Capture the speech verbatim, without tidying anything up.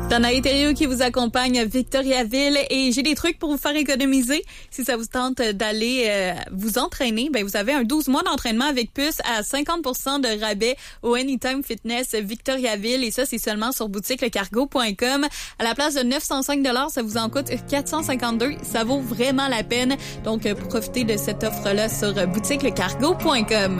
Danae Thériault qui vous accompagne à Victoriaville et j'ai des trucs pour vous faire économiser. Si ça vous tente d'aller euh, vous entraîner, ben vous avez un douze mois d'entraînement avec puce à cinquante pour cent de rabais au Anytime Fitness Victoriaville et ça c'est seulement sur boutique le cargo point com. À la place de neuf cent cinq dollars, ça vous en coûte quatre cent cinquante-deux. Ça vaut vraiment la peine. Donc profitez de cette offre-là sur boutique le cargo point com.